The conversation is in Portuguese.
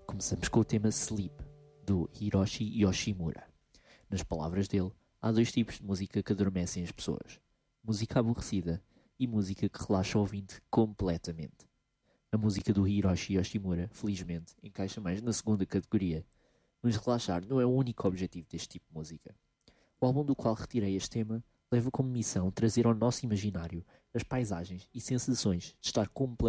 Começamos com o tema Sleep, do Hiroshi Yoshimura. Nas palavras dele, há dois tipos de música que adormecem as pessoas: música aborrecida e música que relaxa o ouvinte completamente. A música do Hiroshi Yoshimura, felizmente, encaixa mais na segunda categoria, mas relaxar não é o único objetivo deste tipo de música. O álbum do qual retirei este tema leva como missão trazer ao nosso imaginário as paisagens e sensações de estar completamente